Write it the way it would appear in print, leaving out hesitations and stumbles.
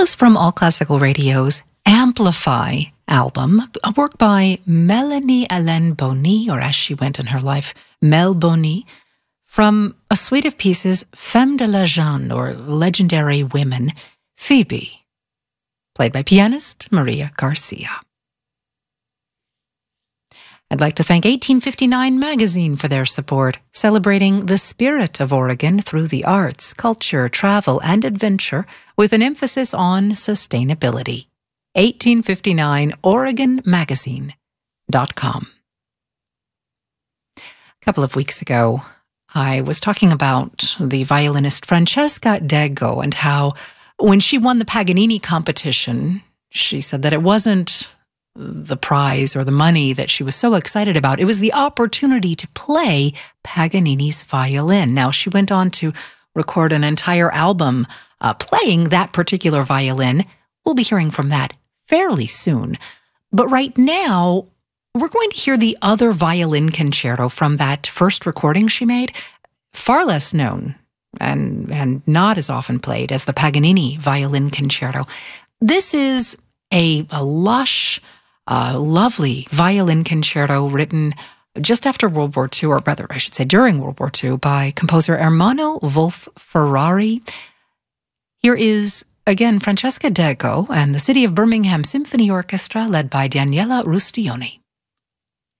was from All Classical Radio's Amplify album, a work by Melanie Hélène Bonny, or as she went in her life, Mel Bonny, from a suite of pieces, Femme de Légende, or Legendary Women, Phoebe, played by pianist Maria Garcia. I'd like to thank 1859 Magazine for their support, celebrating the spirit of Oregon through the arts, culture, travel, and adventure, with an emphasis on sustainability. 1859OregonMagazine.com. A couple of weeks ago, I was talking about the violinist Francesca Dego and how when she won the Paganini competition, she said that it wasn't the prize or the money that she was so excited about. It was the opportunity to play Paganini's violin. Now, she went on to record an entire album playing that particular violin. We'll be hearing from that fairly soon. But right now, we're going to hear the other violin concerto from that first recording she made, far less known and not as often played as the Paganini violin concerto. This is a lush, lovely violin concerto written just after World War II, or rather, I should say during World War II, by composer Ermanno Wolf Ferrari. Here is, again, Francesca Dego and the City of Birmingham Symphony Orchestra, led by Daniela Rustioni.